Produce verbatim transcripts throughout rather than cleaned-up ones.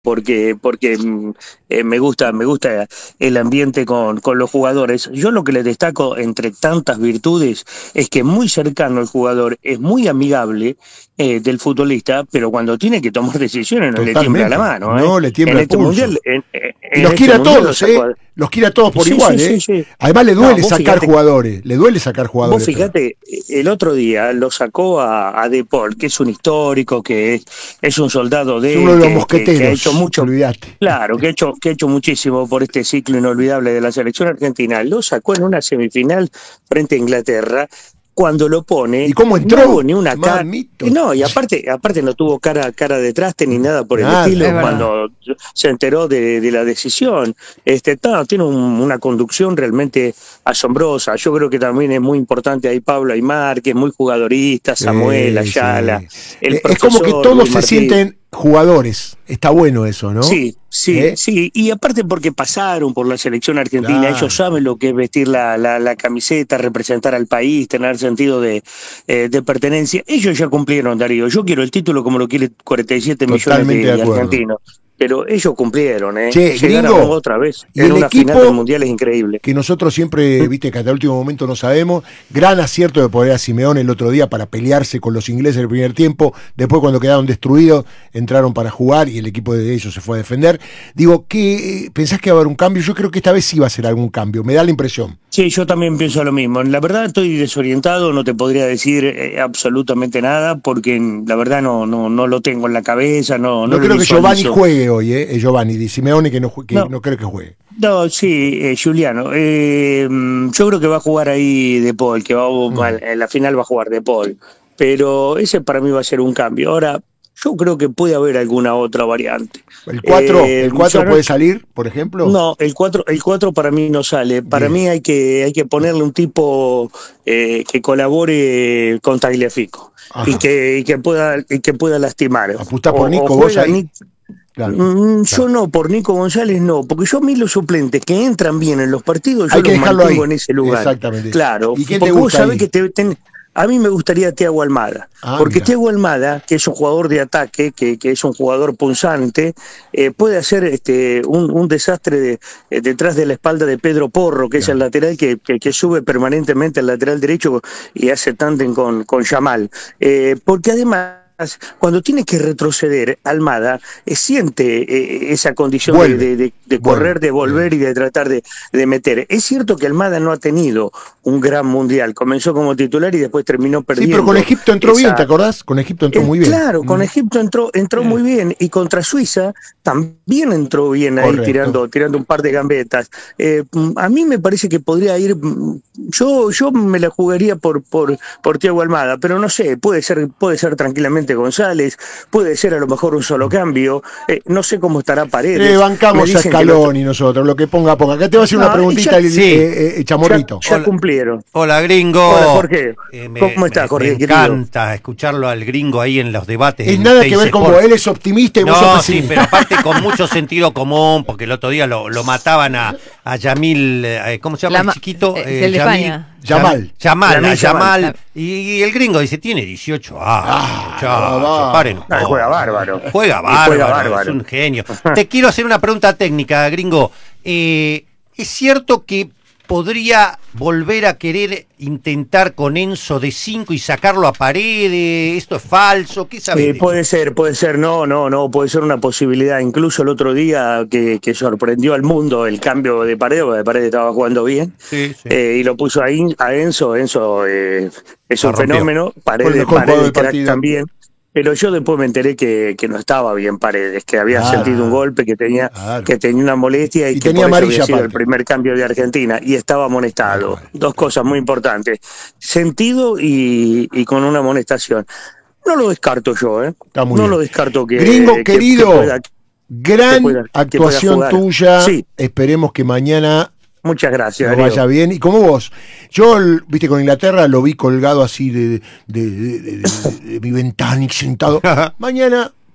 porque porque mm, eh, me gusta me gusta el ambiente con, con los jugadores. Yo lo que le destaco entre tantas virtudes es que muy cercano al jugador, es muy amigable eh, del futbolista, pero cuando tiene que tomar decisiones no le tiembla la Totalmente. mano, ¿eh? No le tiembla En el este pulso. mundial, en, en Y los este quiere a mundial lo todos, sacó ¿eh? a- Los quiere a todos por Sí, igual, sí, ¿eh? sí, sí. Además le No, duele vos sacar fíjate, jugadores, le duele sacar vos jugadores. pero- fíjate, el otro día lo sacó a, a De Paul, que es un histórico, que es, es un soldado Es de uno él, de los que, que, que ha hecho mosqueteros, mucho, olvídate. claro, que ha hecho, que ha hecho muchísimo por este ciclo inolvidable de la selección argentina. Lo sacó en una semifinal frente a Inglaterra. Cuando lo pone, ¿Y cómo no entró? hubo ni una cara. Mamito. No, y aparte, aparte no tuvo cara, cara de traste ni nada por el Nada. estilo Es verdad. cuando se enteró de, de la decisión. Este, no, tiene un- una conducción realmente asombrosa. Yo creo que también es muy importante ahí Pablo Aimar, que es muy jugadorista, Samuel, Sí, Ayala, sí. el Eh, es como que profesor todos Luis se Martí. sienten jugadores. Está bueno eso, ¿no? Sí, sí, ¿Eh? sí, y aparte porque pasaron por la selección argentina, Claro. ellos saben lo que es vestir la, la, la camiseta, representar al país, tener sentido de, eh, de pertenencia. Ellos ya cumplieron, Darío. Yo quiero el título como lo quiere cuarenta y siete millones Totalmente de, de de acuerdo. argentinos, pero ellos cumplieron, ¿eh? Che, Llegar a gringo, otra vez y en el una equipo- final del Mundial es increíble. Que nosotros siempre, viste, que hasta el último momento no sabemos. Gran acierto de poner a Simeone el otro día para pelearse con los ingleses el primer tiempo. Después, cuando quedaron destruidos, entraron para jugar y el equipo de ellos se fue a defender. Digo, ¿qué pensás que va a haber un cambio? Yo creo que esta vez sí va a ser algún cambio. Me da la impresión. Sí, yo también pienso lo mismo. La verdad estoy desorientado, no te podría decir eh, absolutamente nada, porque mm, la verdad no, no, no lo tengo en la cabeza, no, No, no lo creo que Giovanni visualizo. juegue hoy, ¿eh? Es Giovanni, di Simeone que no, jue- que No. no creo que juegue. No, sí, eh, Juliano. Eh, mm, yo creo que va a jugar ahí De Paul, que va, va- en la final va a jugar De Paul. Pero ese para mí va a ser un cambio. Ahora, yo creo que puede haber alguna otra variante. ¿El cuatro Eh, el cuatro yo no- puede salir, por ejemplo? No, el cuatro el cuatro para mí no sale. Para Bien. mí hay que hay que ponerle un tipo eh, que colabore con Tagliafico Ajá. y que y que pueda y que pueda lastimar. ¿Apostás por O- Nico o vos juega ahí? Nic- Claro. Mm, Claro. Yo no, por Nico González no, porque yo a mí los suplentes que entran bien en los partidos, yo Hay que los dejarlo mantengo ahí. en ese lugar. Exactamente. Claro, ¿Y quién te porque vos gusta sabés ahí? que te, ten- a mí me gustaría Thiago Almada, Ah, porque mira. Thiago Almada, que es un jugador de ataque, que, que es un jugador punzante, eh, puede hacer este un, un desastre de, eh, detrás de la espalda de Pedro Porro, que es Claro. el lateral que, que, que sube permanentemente al lateral derecho y hace tándem con, con Yamal. Eh, porque además, cuando tiene que retroceder, Almada eh, siente eh, esa condición de, Vuelve. de- de- de Vuelve. correr, de volver y de tratar de, de meter. Es cierto que Almada no ha tenido un gran mundial, comenzó como titular y después terminó Sí, perdiendo. pero con Egipto entró esa- bien, ¿te acordás? Con Egipto entró Eh, muy bien. Claro, con Mm. Egipto entró, entró muy bien y contra Suiza también entró bien ahí Correcto. tirando, tirando un par de gambetas. Eh, mm, a mí me parece que podría ir, mm, yo, yo me la jugaría por, por, por Thiago Almada, pero no sé, puede ser, puede ser tranquilamente González, puede ser a lo mejor un solo cambio, eh, no sé cómo estará Paredes. Le Me bancamos a dicen que lo- Scaloni nosotros, lo que ponga, ponga. Acá te voy a hacer una No, preguntita, y ya- el- Sí. eh, eh, Chamorrito. Ya, ya Hola. cumplieron. Hola, gringo. Hola, Jorge. Eh, me- ¿Cómo estás, me- Jorge, Me querido? encanta escucharlo al gringo ahí en los debates. Es en nada Teis que ver con Sport. vos, él es optimista y vos sos No, sí, pesimista. pero aparte con mucho sentido común, porque el otro día lo, lo mataban a, a Yamil, eh, ¿cómo se llama La el ma- chiquito? es Eh, el de Yamil- España. Yamal. Yamal, Lamine a Yamal. Yamal. Y, y el gringo dice, tiene dieciocho años. Ah, muchacho, va. paren un Ah, poco. juega bárbaro. Juega Y bárbaro, juega bárbaro. es un genio. Te quiero hacer una pregunta técnica, gringo. Eh, ¿Es cierto que podría volver a querer intentar con Enzo de cinco y sacarlo a Paredes? ¿Esto es falso? ¿Qué sabes? Eh, de puede eso? ser, puede ser, no, no, no, puede ser una posibilidad. Incluso el otro día que, que sorprendió al mundo el cambio de Paredes, porque Paredes estaba jugando bien, Sí, sí. eh, y lo puso a, In- a Enzo. Enzo eh, es La un rompió. fenómeno, Fue el Paredes, mejor jugador Paredes del crack partido. también. Pero yo después me enteré que, que no estaba bien Paredes, que había Claro. sentido un golpe, que tenía, Claro. que tenía una molestia y, Y que tenía por eso amarilla había sido el aparte. primer cambio de Argentina y estaba amonestado. Tal cual. Dos cosas muy importantes, sentido y, y con una amonestación. No lo descarto yo, ¿eh? Está muy no bien. lo descarto que. Gringo que- querido, que pueda- gran que pueda- que pueda actuación jugar. tuya. Sí. Esperemos que mañana Muchas gracias, nos Darío. vaya bien. Y como vos, yo, el- viste, con Inglaterra lo vi colgado así de, de, de- de- de- de mi ventana y sentado. Mañana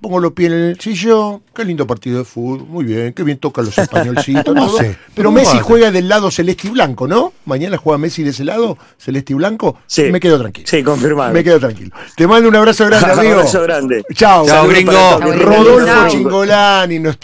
pongo los pies en el sillón, qué lindo partido de fútbol, muy bien, qué bien tocan los españolcitos, No todo. sé. Pero ¿Cómo Messi hace? juega del lado celeste y blanco, ¿no? Mañana juega Messi de ese lado, celeste y blanco. Sí. Me quedo tranquilo. Sí, confirmado. Me quedo tranquilo. Te mando un abrazo grande, amigo. Un abrazo grande. Chao. Chao, Saludos gringo. para todos. Rodolfo Chao. Chingolani, nuestro